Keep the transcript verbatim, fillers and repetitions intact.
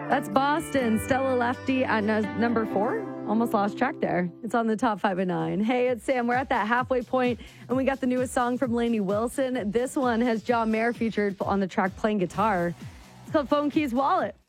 That's Boston. Stella Lefty at no- number four. Almost lost track there. It's on the top five and nine. Hey, it's Sam. We're at that halfway point, and we got the newest song from Lainey Wilson. This one has John Mayer featured on the track playing guitar. It's called Phone Keys Wallet.